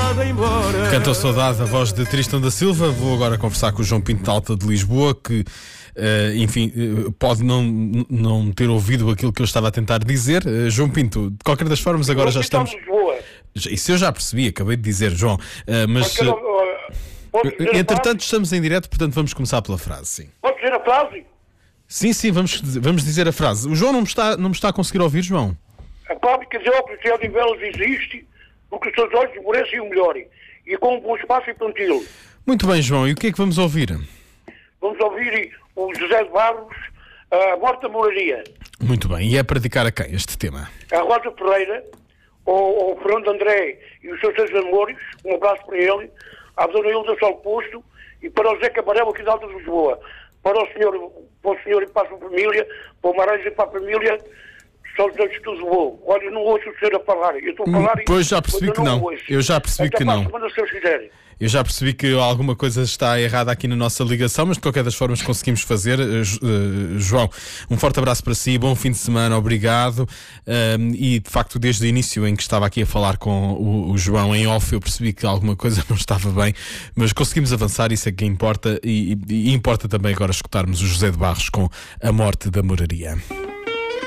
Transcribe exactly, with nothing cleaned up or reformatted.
mandado embora. Canta a saudade a voz de Tristão da Silva. Vou agora conversar com o João Pinto da Alta de Lisboa, que, uh, enfim, uh, pode não, não ter ouvido aquilo que eu estava a tentar dizer. Uh, João Pinto, de qualquer das formas, agora já estamos... Isso eu já percebi, acabei de dizer, João. Uh, mas, uh, entretanto, estamos em direto, portanto vamos começar pela frase, sim. Pode dizer a frase? Sim, sim, vamos, vamos dizer a frase. O João não me está, não me está a conseguir ouvir, João? A fábrica de óculos de Odivelas existe porque os seus olhos esmorecem o melhor e com um bom espaço infantil. Muito bem, João, e o que é que vamos ouvir? Vamos ouvir o José de Barros, a morte da moraria. Muito bem, e é para dedicar a quem este tema? A Rosa Ferreira, ao, ao Fernando André e os seus seis amores, um abraço para ele, à Dona Hilda Sol Posto e para o José Camarelo aqui da Alta de Lisboa. Para o senhor, para o senhor e para a sua família, para o Maranhão e para a família, só os dois tudo bom. Olha, não ouço o senhor a falar. Eu estou a falar e... Pois já percebi que não. Eu já percebi que não. Semana, se quiser. Eu já percebi que alguma coisa está errada aqui na nossa ligação, mas de qualquer das formas conseguimos fazer. Uh, uh, João, um forte abraço para si, bom fim de semana, obrigado. Uh, e de facto, desde o início em que estava aqui a falar com o, o João em off, eu percebi que alguma coisa não estava bem, mas conseguimos avançar, isso é que importa, e, e, e importa também agora escutarmos o José de Barros com A Morte da Moraria.